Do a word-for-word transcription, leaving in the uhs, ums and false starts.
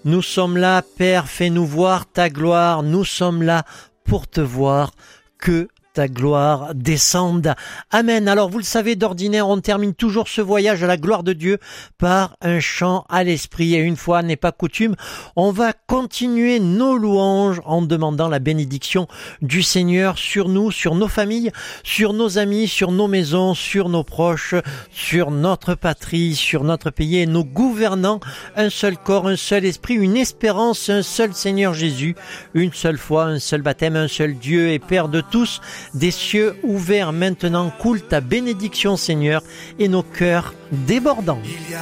Nous sommes là, Père, fais-nous voir ta gloire. Nous sommes là pour te voir. Que ta gloire descende. Amen. Alors vous le savez, d'ordinaire, on termine toujours ce voyage à la gloire de Dieu par un chant à l'esprit. Et une fois n'est pas coutume, on va continuer nos louanges en demandant la bénédiction du Seigneur sur nous, sur nos familles, sur nos amis, sur nos maisons, sur nos proches, sur notre patrie, sur notre pays et nos gouvernants. Un seul corps, un seul esprit, une espérance, un seul Seigneur Jésus, une seule foi, un seul baptême, un seul Dieu et Père de tous. Des cieux ouverts maintenant coule ta bénédiction, Seigneur, et nos cœurs débordants.